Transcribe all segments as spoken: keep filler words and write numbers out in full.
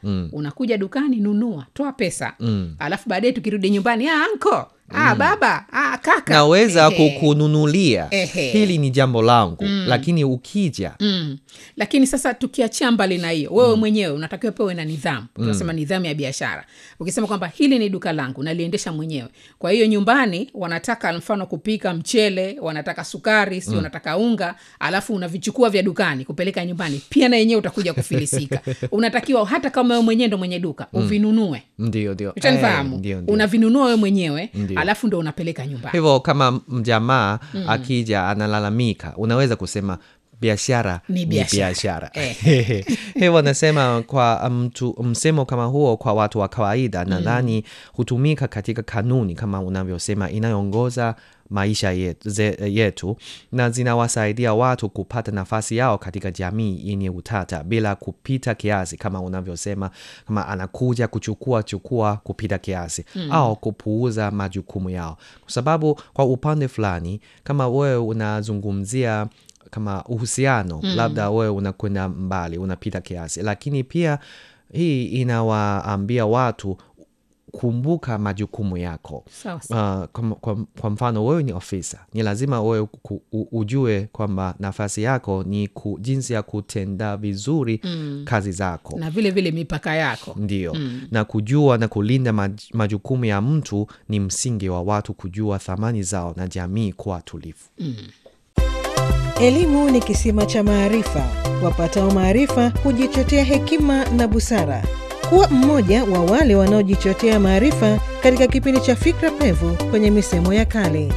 mm. unakuja dukani, nunua, toa pesa. Mm. Alafu baadaye tukirudi nyumbani, ah anko, ah baba, ah kaka, naweza kukununulia. Ehe. Hili ni jambo langu. Mm. Lakini ukija. Mm. Lakini sasa tukiachia mbali na hiyo, wewe mm. mwenyewe unatakiwa pewe na nidhamu. Tunasema mm. nidhamu ya biashara. Ukisema kwamba hili ni duka langu, naliendesha mwenyewe. Kwa hiyo nyumbani wanataka mfano kupika mchele, wanataka sukari, si mm. wanataka unga, alafu unavichukua vya dukani kupeleka nyumbani. Pia na yenyewe utakuja kufilisika. Unatakiwa hata kama wewe mwenyewe ndo mwenye duka, mm. uvinunue. Ndio ndio. Utanifahamu? Eh, unavinunua wewe mwenyewe, ndiyo. Alafu ndo unapeleka nyumbani. Hivyo kama mjamaa mm. akija analalamika, unaweza kusema biashara ni biashara. Eh. Hivyo nasema kwa mtu msemo kama huo kwa watu wa kawaida, nadhani mm. hutumika katika kanuni kama unavyosema inayoongoza maisha yetu, ze, yetu na zinawasaidia watu kupata nafasi yao katika jamii yenye utata bila kupita kiasi kama unavyosema, kama anakuja kuchukua chukua kupita kiasi mm. au kupuuza majukumu yao. Kwa sababu kwa upande fulani kama wewe unazungumzia kama uhusiano mm. labda wewe unakwenda mbali, unapita kiasi, lakini pia hii inawaambia watu kumbuka majukumu yako. Sawa sawa. Uh, kwa, kwa, kwa mfano wewe ni ofisa, ni lazima wewe ujue kwamba nafasi yako ni ku, jinsi ya kutenda vizuri mm. kazi zako. Na vile vile mipaka yako. Ndiyo. Mm. Na kujua na kulinda maj, majukumu ya mtu ni msingi wa watu kujua thamani zao na jamii kuwa tulivu. Mm. Elimu ni kisima cha maarifa. Wapatao maarifa hujichotea hekima na busara. Kuwa mmoja wa wale wanaojichotea maarifa katika kipindi cha Fikra Pevu kwenye misemo ya kale.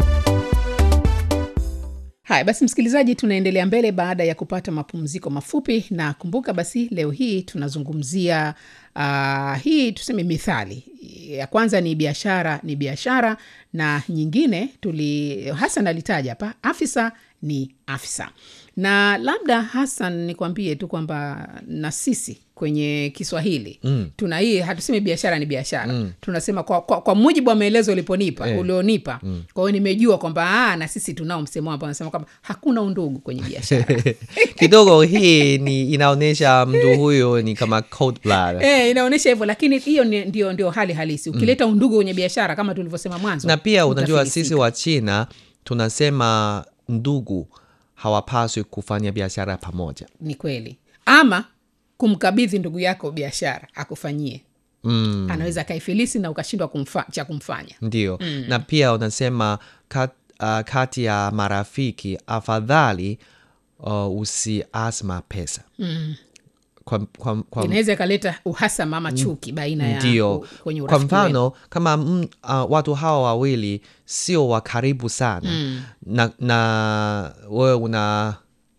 Hai, basi msikilizaji, tunaendelea mbele baada ya kupata mapumziko mafupi, na kumbuka basi leo hii tunazungumzia uh, hii tuseme mithali. Ya kwanza ni biashara ni biashara, na nyingine tuli Hassan alitaja hapa afisa ni afisa. Na labda Hassan nikwambie tu kwamba na sisi kwenye Kiswahili mm. tuna hii hatusemi biashara ni biashara. Mm. Tunasema kwa, kwa, kwa mujibu wa maelezo uliponipa, eh. ulionipa. Mm. Kwa hiyo nimejua kwamba ah na sisi tunao msemo hapa unasema kwamba hakuna undugu kwenye biashara. Kidogo hii ni inaonesha mtu huyo ni kama cold blood. Eh, inaonesha hivyo, lakini hiyo ndio ndio hali halisi. Ukileta mm. undugu kwenye biashara kama tulivyosema mwanzo. Na pia unajua sisi wa China tunasema ndugu hawapaswi kufanya biashara pamoja. Ni kweli. Ama kumkabidhi ndugu yako biashara akufanyie. Mm. Anaweza kaifilisi na ukashindwa kumfa, cha kumfanya. Ndiyo. Mm. Na pia unasema kat, uh, kati ya marafiki afadhali uh, usiazma pesa. Mm. Kwa, kwa, kwa, inaweza kaleta uhasama ama chuki baina ya ndiyo, kwenye urafiki. Kwa mfano kama mm, uh, watu hawa wawili sio wa karibu sana mm. na, na wewe una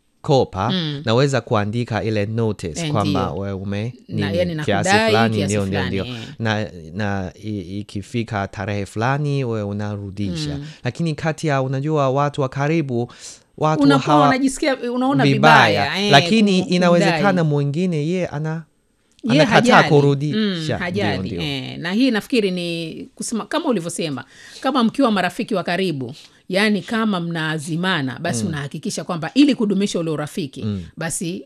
kopa mm. naweza kuandika ile notice e, kwamba wewe ume na, yani kiasi fulani ndio ndio ndio na na ikifika tarehe fulani wewe unarudisha. Mm. Lakini kati ya unajua watu wa karibu watu unakuwa hawa unajisikia unaona vibaya, vibaya. Eh, lakini kumdai. Inawezekana mwingine yeye ana anakataa kurudisha. Mm, hajali. Eh, na hii nafikiri ni kusema kama ulivyosema, kama mkiwa marafiki wa karibu, yani kama mnaazimana basi mm. unahakikisha kwamba ili kudumisha ule urafiki mm. basi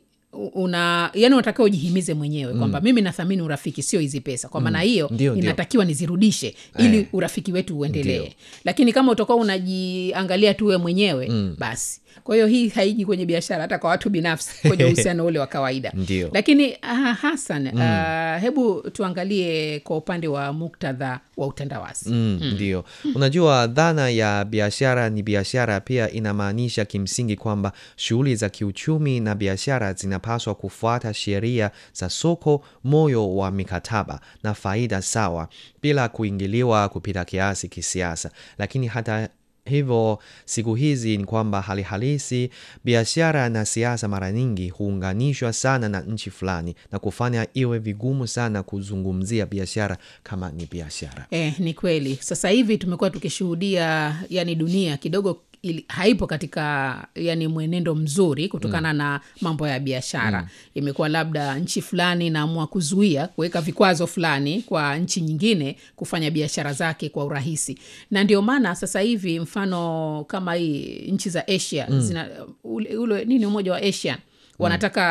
una yani unatakiwa ujihimize mwenyewe kwamba mm. mimi nathamini urafiki sio hizi pesa, kwa maana hiyo mm. inatakiwa nizirudishe ili eh. urafiki wetu uendelee. Lakini kama utakuwa unajiangalia tu wewe mwenyewe mm. basi kwa hiyo hii haiji kwenye biashara, hata kwa watu binafsi kwenye uhusiano ule wa kawaida. Lakini uh, Hassan mm. uh, hebu tuangalie kwa upande wa muktadha wa utandawazi. Mm, mm. Ndio. Unajua dhana ya biashara ni biashara pia inamaanisha kimsingi kwamba shughuli za kiuchumi na biashara zinapaswa kufuata sheria za soko, moyo wa mikataba na faida sawa bila kuingiliwa kupita kiasi kisiasa. Lakini hata hivyo siku hizi ni kwamba hali halisi biashara na siasa mara nyingi huunganishwa sana na nchi fulani na kufanya iwe vigumu sana kuzungumzia biashara kama ni biashara. Eh, ni kweli. Sasa hivi tumekuwa tukishuhudia yani dunia kidogo ili, haipo katika yani mwenendo mzuri kutokana mm. na mambo ya biashara. Mm. Imekuwa labda nchi fulani inaamua kuzuia kuweka vikwazo fulani kwa nchi nyingine kufanya biashara zake kwa urahisi. Na ndio maana sasa hivi mfano kama hii nchi za Asia mm. zina ule, ule nini umoja wa Asia wanataka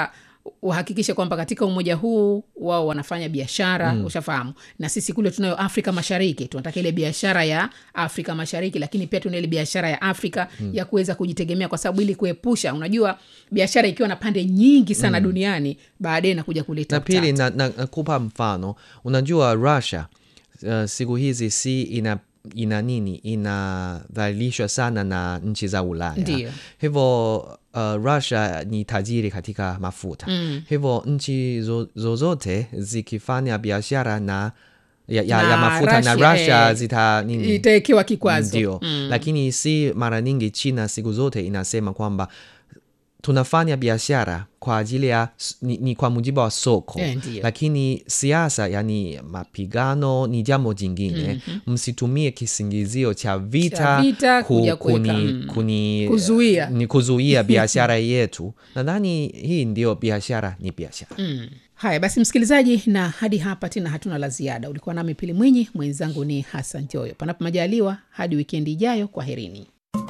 wahakikishe kwamba katika umoja huu wao wanafanya biashara, mm. ushafahamu. Na sisi kule tunayo Afrika Mashariki, tunataka ile biashara ya Afrika Mashariki, lakini pia tuna ile biashara ya Afrika mm. ya kuweza kujitegemea, kwa sababu ili kuepusha, unajua biashara ikiwa na pande nyingi sana mm. duniani, baadaye inakuja kuleta na pili na, na, na kupa mfano, unajua Russia uh, siku hizi si ina ina nini inadhalilishwa sana na nchi za Ulaya. Ndiyo. Hivyo uh, Russia ni tajiri katika mafuta. Mm. Hivyo nchi zozote zikifanya biashara na ya, ya, na ya mafuta Russia, na Russia eh, zita nini itaekewa kikwazo. Ndio. Mm. Lakini si mara nyingi China siku zote inasema kwamba tunafanya biashara kwa ajili ya ni, ni kwa mujibu wa soko. Yeah, lakini siasa, yani mapigano, ni jambo jingine. Mm-hmm. Msitumie kisingizio cha vita, cha vita ku, kuni, mm. kuni, kuzuia, ni kuzuia biashara yetu. Nadhani hii ndio biashara ni biashara. Mm. Haya basi msikilizaji, na hadi hapa tena hatuna la ziada. Ulikuwa nami Pili Mwinyi, mwenzangu ni Hassan Joyo. Panapo majaliwa hadi wikendi ijayo, kwaherini.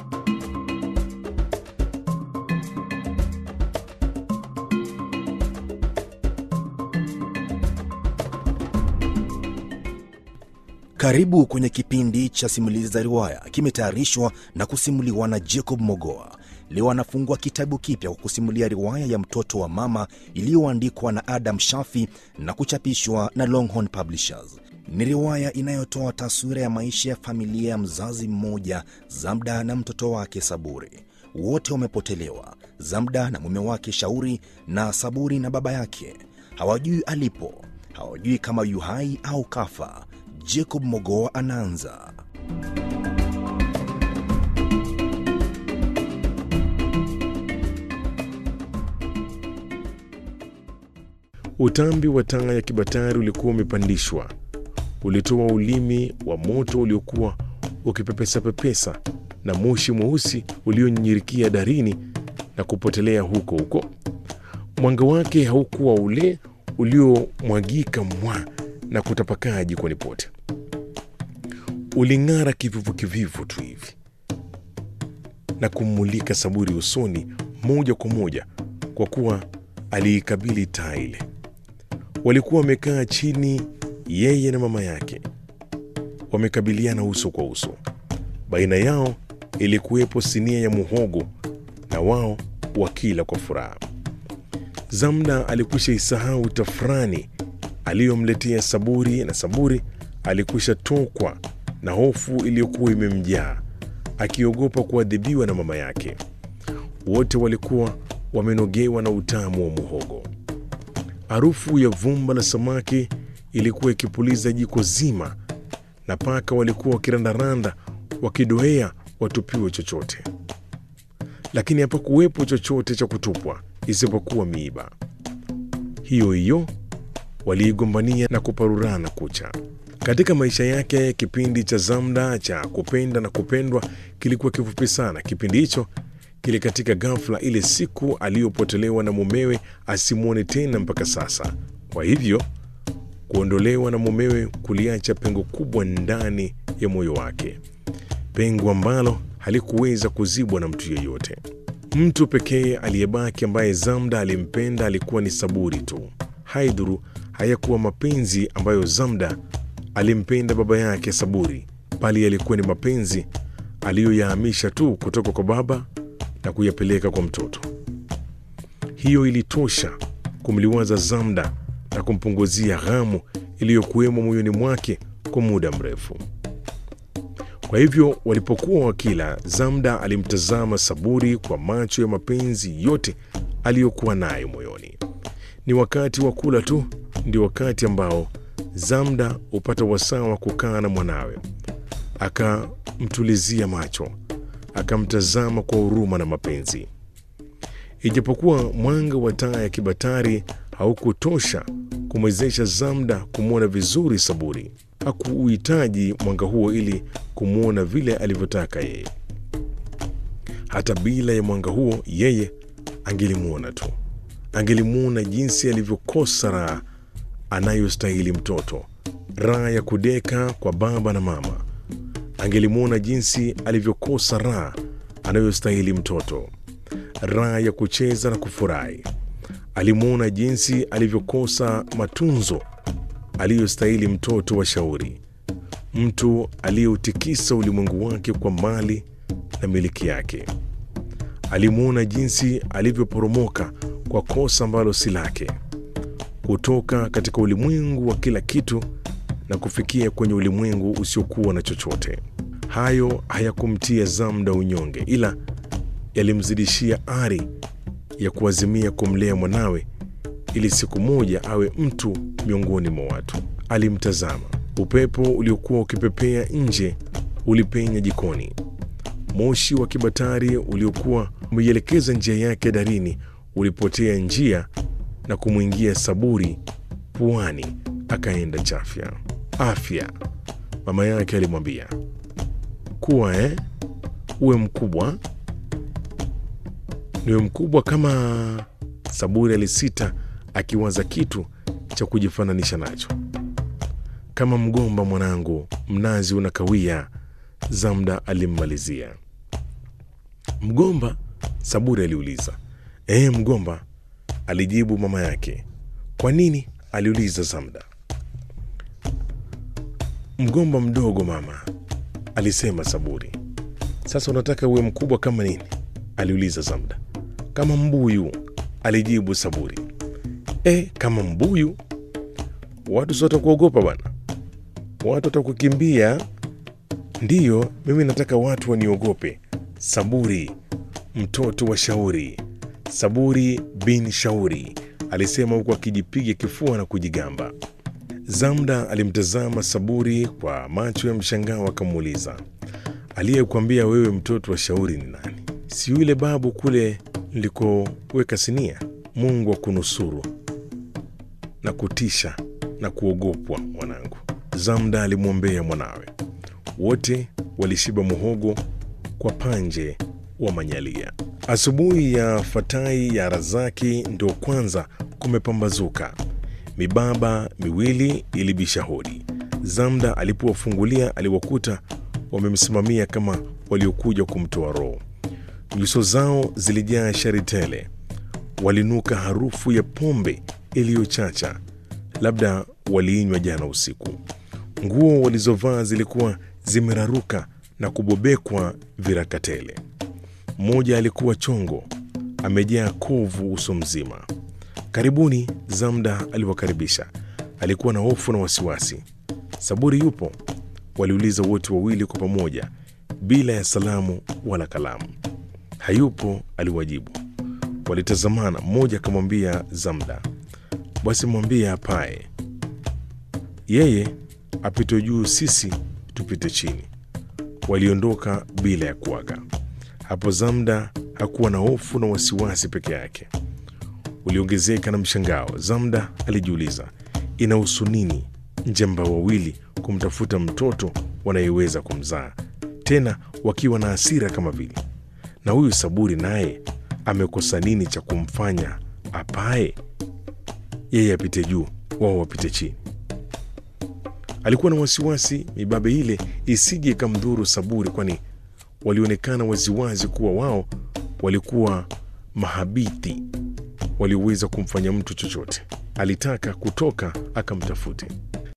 Karibu kwenye kipindi cha simulizi za riwaya, kimetayarishwa na kusimuliwa na Jacob Mogoa. Leo anafungua kitabu kipya kwa kusimulia riwaya ya Mtoto wa Mama iliyoandikwa na Adam Shafi na kuchapishwa na Longhorn Publishers. Ni riwaya inayotoa taswira ya maisha ya familia ya mzazi mmoja, Zamda na mtoto wake Saburi. Wote wamepotelewa, Zamda na mume wake Shauri, na Saburi na baba yake. Hawajui alipo, hawajui kama yu hai au kafa. Jacob Mogoa anaanza. Utambi wa taa ya kibatari ulikuwa umepandishwa. Ulitoa ulimi wa moto uliokuwa ukipepesa pepesa na moshi mweusi ulionyirikia darini na kupotelea huko huko. Mwanga wake haukuwa ule uliomwagika mwa na kutapakaa jikoni pote. Uling'ara kivivu kivivu tu hivi na kumulika Saburi usoni moja kwa moja, kwa kuwa aliikabili taa ile. Walikuwa wamekaa chini, yeye na mama yake, wamekabiliana uso kwa uso. Baina yao ilikuwepo sinia ya muhogo na wao wakila kwa furaha. Zamda alikwisha isahau tafrani aliyomletea Saburi, na Saburi alikwisha tokwa na hofu iliyokuwa imemjaa, akiogopa kuadhibiwa na mama yake. Wote walikuwa wamenogewa na utamu wa muhogo. Harufu ya vumba la samaki ilikuwa ikipuliza jiko zima, na paka walikuwa wakirandaranda wakidoea watupiwe chochote. Lakini hapakuwepo chochote cha kutupwa isipokuwa miiba. Hiyo hiyo waliigombania na kuparurana kucha. Katika maisha yake, kipindi cha Zamda cha kupenda na kupendwa kilikuwa kifupi sana. Kipindi hicho kilikatika ghafla ile siku aliyopotelewa na mumewe asimuone tena mpaka sasa. Kwa hivyo kuondolewa na mumewe kuliacha pengo kubwa ndani ya moyo wake, pengo ambalo halikuweza kuzibwa na mtu yeyote. Mtu pekee aliyebaki ambaye Zamda alimpenda alikuwa ni Saburi tu. Haidhuru hayakuwa mapenzi ambayo Zamda alimpenda baba yake Saburi, bali yalikuwa ni mapenzi aliyoyahamisha tu kutoka kwa baba na kuyapeleka kwa mtoto. Hiyo ilitosha kumliwaza Zamda na kumpunguzia ghamu iliyokuwemo moyoni mwake kwa muda mrefu. Kwa hivyo walipokuwa wakila, Zamda alimtazama Saburi kwa macho ya mapenzi yote aliyokuwa nayo moyoni. Ni wakati wa kula tu ndio wakati ambao Zamda upata wasaa wa kukaa na mwanawe. Akamtulizia macho, akamtazama kwa huruma na mapenzi. Ijapokuwa mwanga wa taa ya kibatari haukutosha kumwezesha Zamda kumwona vizuri Saburi, hakuuhitaji mwanga huo ili kumwona vile alivyotaka yeye. Hata bila ya mwanga huo, yeye angelimuona tu. Angelimuona jinsi alivyokosa raha anayostahili mtoto, raha ya kudeka kwa baba na mama. Angelimuona jinsi alivyokosa raha anayostahili mtoto, raha ya kucheza na kufurahi. Alimuona jinsi alivyokosa matunzo aliyostahili mtoto wa Shauri, mtu aliyeutikisa ulimwengu wake kwa mali na miliki yake. Alimuona jinsi alivyoporomoka kwa kosa ambalo si lake, kutoka katika ulimwengu wa kila kitu na kufikia kwenye ulimwengu usiokuwa na chochote. Hayo hayakumtia Zamda unyonge, ila yalimzidishia ari ya kuazimia kumlea mwanawe ili siku moja awe mtu miongoni mwa watu. Alimtazama. Upepo uliokuwa ukipepea nje ulipenya jikoni. Moshi wa kibatari uliokuwa umeielekeza njia yake darini ulipotea njia na kumwingia Saburi puani, akaenda chafya. Afya, mama yake alimwambia. Kuwa eh, uwe mkubwa. Niwe mkubwa kama... Saburi alisita akiwaza kitu cha kujifananisha nacho. Kama mgomba mwanangu, mnazi unakawia, Zamda alimmalizia. Mgomba? Saburi aliuliza. Eh, mgomba, alijibu mama yake. Kwa nini? Aliuliza Zamda. Mgomba mdogo mama, alisema Saburi. Sasa unataka uwe mkubwa kama nini? Aliuliza Zamda. Kama mbuyu, alijibu Saburi. Eh, kama mbuyu? Watu sote kuogopa bwana. Watu watakukimbia. Ndiyo, mimi nataka watu waniogope. Saburi, mtoto wa Shauri. Saburi bin Shauri, alisema huku akijipiga kifua na kujigamba. Zamda alimtazama Saburi kwa macho ya mshangao, akamuuliza, aliyekuambia wewe mtoto wa Shauri ni nani? Si yule babu kule nilikoweka sinia? Mungu akunusuru na kutisha na kuogopwa mwanangu, Zamda alimwombea mwanawe. Wote walishiba muhogo kwa panje wa manyalia. Asubuhi ya Fatai ya Razaki ndo kwanza kumepambazuka. Mibaba miwili ilibisha hodi. Zamda alipowafungulia aliwakuta wamemsimamia kama waliokuja kumtoa roho. Nyuso zao zilijaa shari tele. Walinuka harufu ya pombe iliyochacha, labda waliinywa jana usiku. Nguo walizovaa zilikuwa zimeraruka na kubobekwa viraka tele. Mmoja alikuwa chongo, amejaa kovu uso mzima. Karibuni, Zamda aliwakaribisha. Alikuwa na hofu na wasiwasi. Saburi yupo? Waliuliza wote wawili kwa pamoja, bila ya salamu wala kalamu. Hayupo, aliwajibu. Walitazamana, mmoja akamwambia Zamda, basi mwambie apae. Yeye apite juu, sisi tupite chini. Waliondoka bila ya kuaga. Hapo Zamda hakuwa na hofu na wasiwasi peke yake, uliongezeka na mshangao. Zamda alijiuliza, inahusu nini njamba wawili kumtafuta mtoto wanayeweza kumzaa, tena wakiwa na hasira kama vile? Na huyu Saburi naye amekosa nini cha kumfanya apae? Yeye apite juu, wao wapite chini. Alikuwa na wasiwasi mibabe ile isije ikamdhuru Saburi, kwani walionekana waziwazi kuwa wao walikuwa mahabithi walioweza kumfanya mtu chochote. Alitaka kutoka akamtafute.